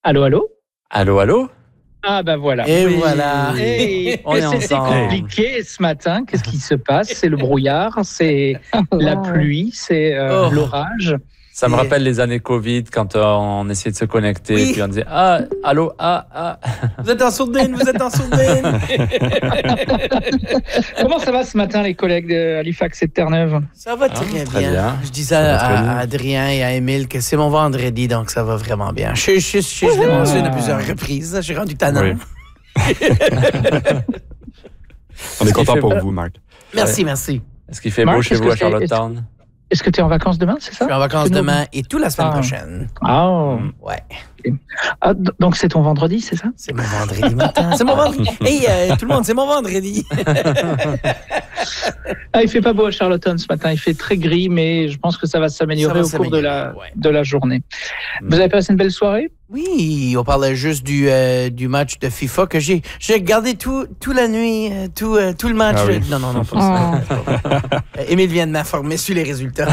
Allô, allô? Allô, allô? Ah ben voilà. Et voilà. Et On est c'était ensemble. compliqué ce matin. Qu'est-ce qui se passe? C'est le brouillard, c'est la pluie, c'est l'orage. Ça me rappelle les années Covid quand on essayait de se connecter Oui. et puis on disait allô, ah. Vous êtes en sourdine. Comment ça va ce matin, les collègues de Halifax et de Terre-Neuve? Ça va très bien. Je disais à Adrien et à Émile que c'est mon vendredi, donc ça va vraiment bien. Je l'ai mentionné à plusieurs reprises. Je suis rendu tannant. Oui. On est content pour vous, Marc. Merci. Est-ce qu'il fait Marc, beau chez est-ce vous que à Charlottetown? Est-ce que tu es en vacances demain, c'est ça? Je suis en vacances demain et toute la semaine prochaine. Ah, Ouais. ah, donc c'est ton vendredi, c'est ça? C'est mon vendredi matin. C'est mon vendredi. Hey, tout le monde, c'est mon vendredi. Ah, il fait pas beau à Charlottetown ce matin. Il fait très gris, mais je pense que ça va s'améliorer au cours de la journée. Vous avez passé une belle soirée? Oui, on parlait juste du match de FIFA que j'ai regardé toute la nuit, tout le match. Ah oui. Non, pas ça. Émile vient de m'informer sur les résultats.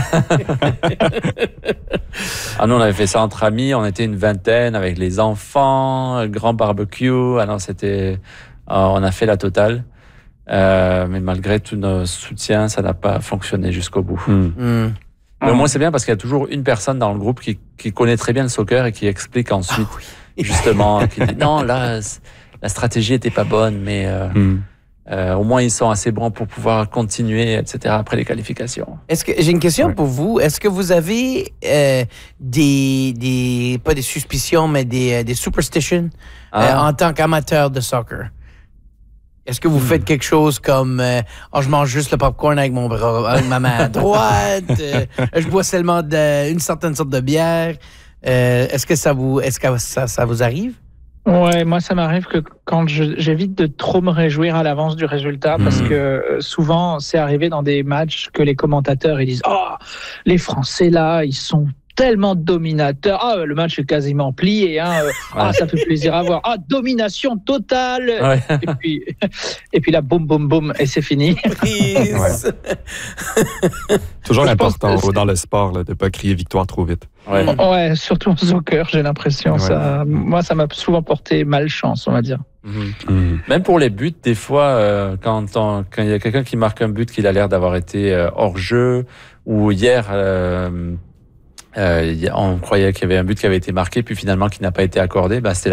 Nous, on avait fait ça entre amis. On était une vingtaine avec les enfants, le grand barbecue. Alors, on a fait la totale. Mais malgré tout nos soutiens, ça n'a pas fonctionné jusqu'au bout. Mais au moins, c'est bien parce qu'il y a toujours une personne dans le groupe qui connaît très bien le soccer et qui explique ensuite, justement, qui dit non, là, la stratégie n'était pas bonne, mais au moins ils sont assez bons pour pouvoir continuer, etc. après les qualifications. J'ai une question pour vous. Est-ce que vous avez pas des suspicions, mais des superstitions en tant qu'amateur de soccer? Est-ce que vous faites quelque chose comme je mange juste le popcorn avec ma main droite, je bois seulement une certaine sorte de bière. Est-ce que ça vous arrive? Ouais, moi ça m'arrive que quand j'évite de trop me réjouir à l'avance du résultat parce que souvent c'est arrivé dans des matchs que les commentateurs ils disent les Français là ils sont tellement dominateur. Le match est quasiment plié. Ça fait plaisir à voir. Domination totale. Ouais. Et puis là, boum, boum, boum, et c'est fini. Toujours important dans le sport là, de ne pas crier victoire trop vite. Ouais, surtout en soccer, j'ai l'impression. Ouais. Moi, ça m'a souvent porté malchance, on va dire. Même pour les buts, des fois, quand il y a quelqu'un qui marque un but qu'il a l'air d'avoir été hors jeu, ou hier... on croyait qu'il y avait un but qui avait été marqué, puis finalement qui n'a pas été accordé. C'était